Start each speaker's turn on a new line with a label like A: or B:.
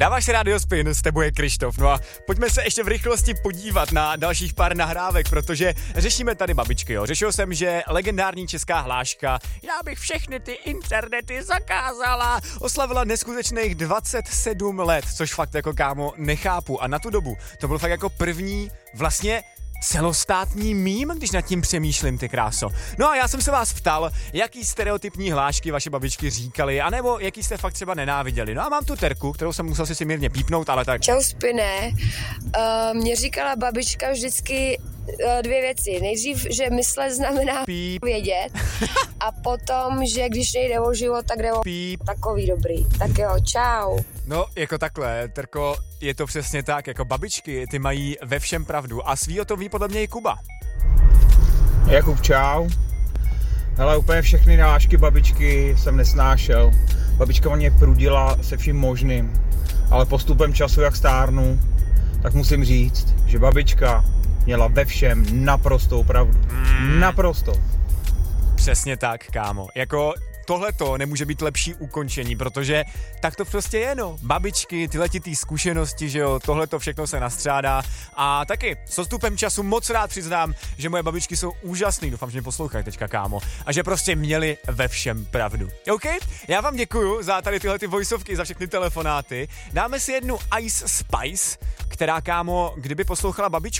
A: Dáváš si Radio Spin, s tebou je Krištof. No a pojďme se ještě v rychlosti podívat na dalších pár nahrávek, protože řešíme tady babičky, jo. Řešil jsem, že legendární česká hláška Já bych všechny ty internety zakázala oslavila neskutečných 27 let, což fakt jako kámo nechápu. A na tu dobu to byl fakt jako první vlastně celostátní mím, když nad tím přemýšlím, ty kráso. No a já jsem se vás ptal, jaký stereotypní hlášky vaše babičky říkaly, anebo jaký jste fakt třeba nenáviděli. No a mám tu Terku, kterou jsem musel si mírně pípnout, ale tak...
B: Čau Spine, mě říkala babička vždycky dvě věci. Nejdřív, že myslet znamená vědět a potom, že když nejde o život, tak jde o takový dobrý. Tak jo, čau.
A: No, jako takhle, Terko, je to přesně tak, jako babičky, ty mají ve všem pravdu a svý o tom ví podle mě i Kuba.
C: Jakub, čau. Hele, úplně všechny nášky babičky jsem nesnášel. Babička mě prudila se vším možným, ale postupem času, jak stárnu, tak musím říct, že babička měla ve všem naprostou pravdu. Naprosto.
A: Přesně tak, kámo. Jako tohleto nemůže být lepší ukončení, protože tak to prostě je, no. Babičky, tyhletitý zkušenosti, že jo, tohleto všechno se nastřádá a taky s odstupem času moc rád přiznám, že moje babičky jsou úžasný, doufám, že mě poslouchají teďka, kámo, a že prostě měli ve všem pravdu. OK? Já vám děkuju za tady tyhle ty voiceovky, za všechny telefonáty. Dáme si jednu Ice Spice, která, kámo, kdyby poslouchala babičku,